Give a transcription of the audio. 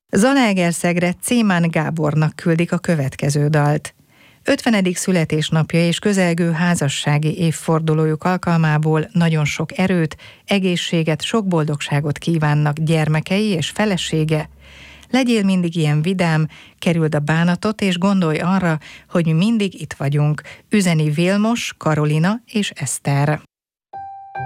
Zalaegerszegre Cémán Gábornak küldik a következő dalt. 50. születésnapja és közelgő házassági évfordulójuk alkalmából nagyon sok erőt, egészséget, sok boldogságot kívánnak gyermekei és felesége. Legyél mindig ilyen vidám, kerüld a bánatot, és gondolj arra, hogy mi mindig itt vagyunk, üzeni Vilmos, Karolina és Eszter.